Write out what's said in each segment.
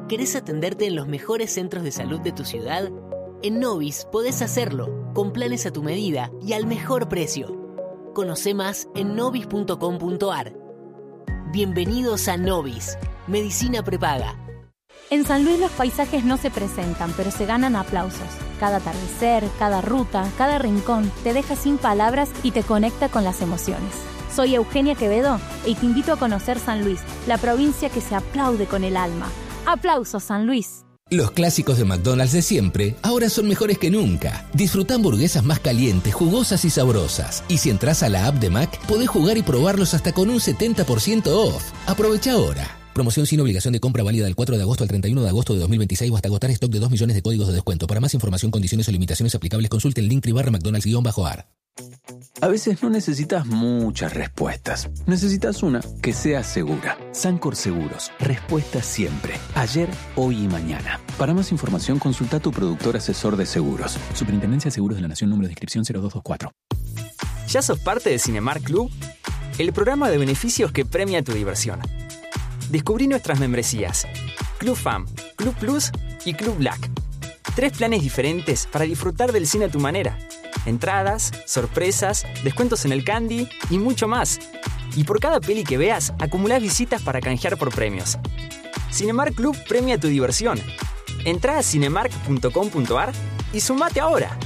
¿Querés atenderte en los mejores centros de salud de tu ciudad? En Novis podés hacerlo, con planes a tu medida y al mejor precio. Conoce más en novis.com.ar. Bienvenidos a Novis, medicina prepaga. En San Luis los paisajes no se presentan, pero se ganan aplausos. Cada atardecer, cada ruta, cada rincón te deja sin palabras y te conecta con las emociones. Soy Eugenia Quevedo y te invito a conocer San Luis, la provincia que se aplaude con el alma. ¡Aplausos, San Luis! Los clásicos de McDonald's de siempre ahora son mejores que nunca. Disfruta hamburguesas más calientes, jugosas y sabrosas. Y si entras a la app de Mac, podés jugar y probarlos hasta con un 70% off. Aprovecha ahora. Promoción sin obligación de compra válida del 4 de agosto al 31 de agosto de 2026 o hasta agotar stock de 2 millones de códigos de descuento. Para más información, condiciones o limitaciones aplicables, consulte el link /McDonald's_ar. A veces no necesitas muchas respuestas. Necesitas una que sea segura. Sancor Seguros. Respuesta siempre. Ayer, hoy y mañana. Para más información, consulta a tu productor asesor de seguros. Superintendencia de Seguros de la Nación, número de inscripción 0224. ¿Ya sos parte de Cinemark Club? El programa de beneficios que premia tu diversión. Descubrí nuestras membresías. Club Fam, Club Plus y Club Black. 3 planes diferentes para disfrutar del cine a tu manera. Entradas, sorpresas, descuentos en el candy y mucho más. Y por cada peli que veas, acumulás visitas para canjear por premios. Cinemark Club premia tu diversión. Entrá a cinemark.com.ar y sumate ahora.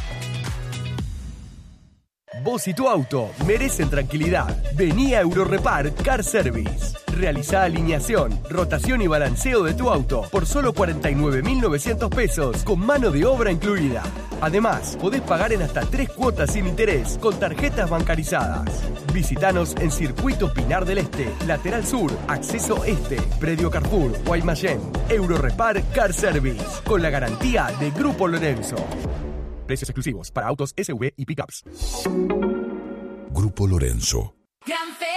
Vos y tu auto merecen tranquilidad. Vení a Eurorepar Car Service. Realizá alineación, rotación y balanceo de tu auto por solo 49.900 pesos con mano de obra incluida. Además, podés pagar en hasta 3 cuotas sin interés con tarjetas bancarizadas. Visítanos en Circuito Pinar del Este, Lateral Sur, Acceso Este, Predio Carrefour, Guaymallén. Eurorepar Car Service, con la garantía de Grupo Lorenzo. Precios exclusivos para autos SUV y pickups. Grupo Lorenzo.